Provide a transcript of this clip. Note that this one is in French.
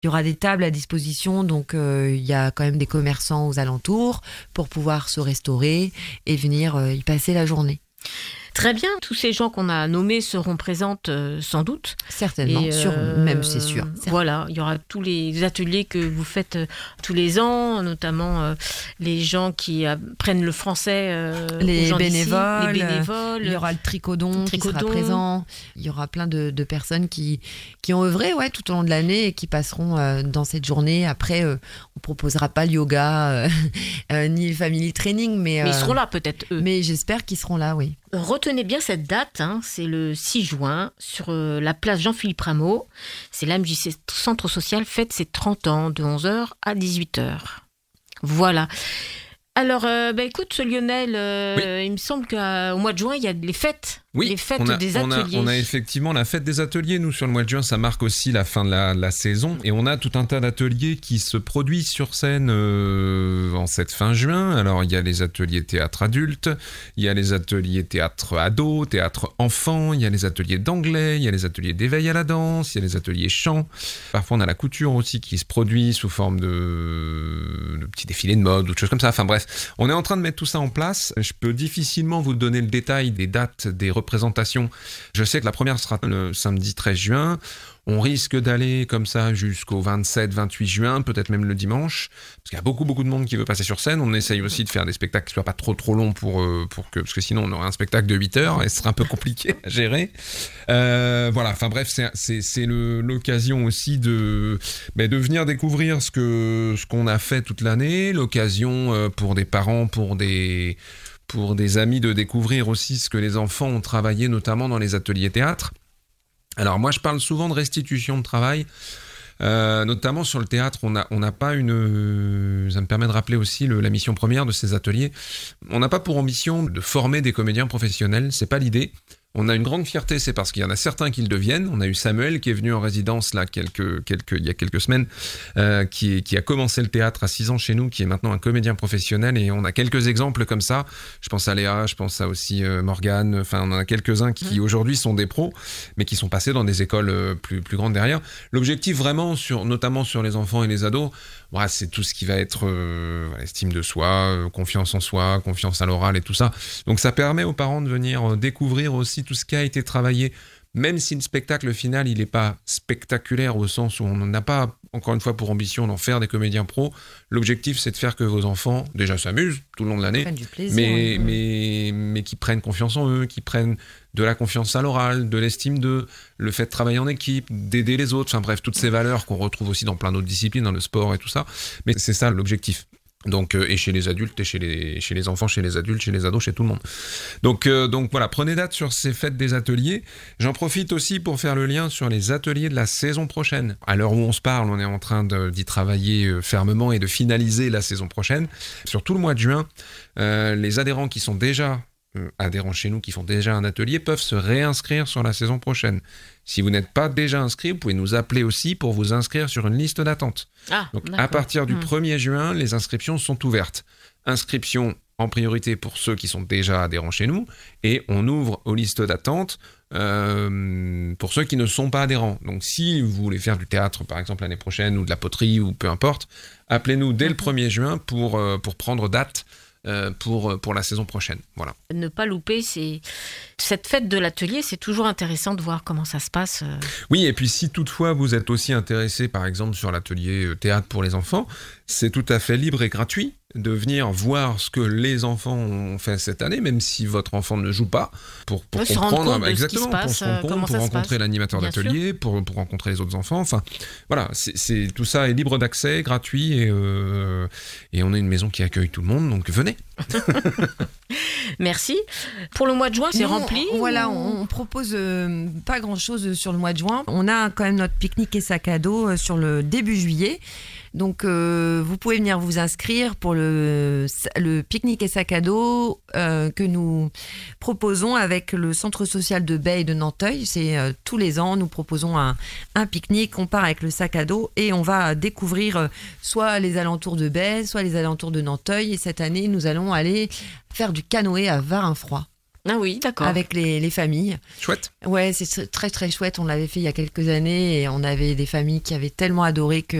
Il y aura des tables à disposition, donc il y a quand même des commerçants aux alentours pour pouvoir se restaurer et venir y passer la journée. Très bien, tous ces gens qu'on a nommés seront présentes sans doute. Certainement, même c'est sûr. Voilà, il y aura tous les ateliers que vous faites tous les ans, notamment les gens qui apprennent le français, les bénévoles, les bénévoles. Il y aura le tricodon qui sera présent. Il y aura plein de personnes qui ont œuvré tout au long de l'année et qui passeront dans cette journée. Après, on proposera pas le yoga ni le family training, mais ils seront là peut-être eux. Mais j'espère qu'ils seront là, oui. Retenez bien cette date, c'est le 6 juin, sur la place Jean-Philippe Rameau. C'est l'AMJC Centre Social fête ses 30 ans, de 11h à 18h. Voilà. Alors, écoute, Lionel, oui. Il me semble qu'au mois de juin, il y a les fêtes. Oui, les fêtes des ateliers. On a effectivement la fête des ateliers. Nous, sur le mois de juin, ça marque aussi la fin de la saison. Et on a tout un tas d'ateliers qui se produisent sur scène en cette fin juin. Alors, il y a les ateliers théâtre adulte, il y a les ateliers théâtre ado, théâtre enfant, il y a les ateliers d'anglais, il y a les ateliers d'éveil à la danse, il y a les ateliers chant. Parfois, on a la couture aussi qui se produit sous forme de petits défilés de mode ou de choses comme ça. Enfin bref, on est en train de mettre tout ça en place. Je peux difficilement vous donner le détail des dates, des représentations. Je sais que la première sera le samedi 13 juin. On risque d'aller comme ça jusqu'au 27-28 juin, peut-être même le dimanche, parce qu'il y a beaucoup de monde qui veut passer sur scène. On essaye aussi de faire des spectacles qui ne soient pas trop longs parce que sinon on aurait un spectacle de 8 heures et ce serait un peu compliqué à gérer. Voilà, enfin bref, c'est l'occasion aussi de venir découvrir ce qu'on a fait toute l'année, l'occasion pour des parents, pour des amis de découvrir aussi ce que les enfants ont travaillé, notamment dans les ateliers théâtre. Alors moi je parle souvent de restitution de travail, notamment sur le théâtre. On n'a pas ça me permet de rappeler aussi la mission première de ces ateliers. On n'a pas pour ambition de former des comédiens professionnels, c'est pas l'idée. On a une grande fierté, c'est parce qu'il y en a certains qui le deviennent. On a eu Samuel qui est venu en résidence là il y a quelques semaines, qui a commencé le théâtre à 6 ans chez nous, qui est maintenant un comédien professionnel, et on a quelques exemples comme ça. Je pense à Léa, je pense à aussi Morgane, enfin on en a quelques-uns qui aujourd'hui sont des pros, mais qui sont passés dans des écoles plus grandes derrière. L'objectif vraiment, notamment sur les enfants et les ados, c'est tout ce qui va être estime de soi, confiance en soi, confiance à l'oral et tout ça. Donc ça permet aux parents de venir découvrir aussi tout ce qui a été travaillé, même si le spectacle final il n'est pas spectaculaire au sens où on n'a pas encore une fois pour ambition d'en faire des comédiens pros. L'objectif c'est de faire que vos enfants déjà s'amusent tout le long de l'année, mais qui prennent confiance en eux, qui prennent de la confiance à l'oral, de l'estime d'eux, le fait de travailler en équipe, d'aider les autres, enfin bref, toutes ces valeurs qu'on retrouve aussi dans plein d'autres disciplines, dans le sport et tout ça, mais c'est ça l'objectif. Donc, et chez les adultes, et chez les enfants, chez les adultes, chez les ados, chez tout le monde. Donc voilà, prenez date sur ces fêtes des ateliers. J'en profite aussi pour faire le lien sur les ateliers de la saison prochaine. À l'heure où on se parle, on est en train d'y travailler fermement et de finaliser la saison prochaine. Sur tout le mois de juin, les adhérents qui sont déjà adhérents chez nous, qui font déjà un atelier, peuvent se réinscrire sur la saison prochaine. Si vous n'êtes pas déjà inscrit, vous pouvez nous appeler aussi pour vous inscrire sur une liste d'attente. Donc à partir du 1er juin, les inscriptions sont ouvertes. Inscription en priorité pour ceux qui sont déjà adhérents chez nous, et on ouvre aux listes d'attente pour ceux qui ne sont pas adhérents. Donc si vous voulez faire du théâtre par exemple l'année prochaine, ou de la poterie, ou peu importe, appelez-nous dès le 1er juin pour prendre date pour la saison prochaine. Voilà. Ne pas louper, cette fête de l'atelier, c'est toujours intéressant de voir comment ça se passe. Oui, et puis si toutefois vous êtes aussi intéressé par exemple sur l'atelier théâtre pour les enfants, c'est tout à fait libre et gratuit de venir voir ce que les enfants ont fait cette année, même si votre enfant ne joue pas, pour comprendre exactement, pour se rendre compte, pour rencontrer l'animateur d'atelier, pour rencontrer les autres enfants. Enfin, voilà, tout ça est libre d'accès, gratuit, et on est une maison qui accueille tout le monde, donc venez. Merci. Pour le mois de juin, c'est rempli. Voilà, on propose pas grand-chose sur le mois de juin. On a quand même notre pique-nique et sac à dos sur le début juillet. Donc, vous pouvez venir vous inscrire pour le pique-nique et sac à dos que nous proposons avec le centre social de Baie et de Nanteuil. C'est tous les ans, nous proposons un pique-nique. On part avec le sac à dos et on va découvrir soit les alentours de Baie, soit les alentours de Nanteuil. Et cette année, nous allons aller faire du canoë à Varinfroid. Ah oui, d'accord. avec les familles. Chouette. Ouais, c'est très très chouette. On l'avait fait il y a quelques années et on avait des familles qui avaient tellement adoré que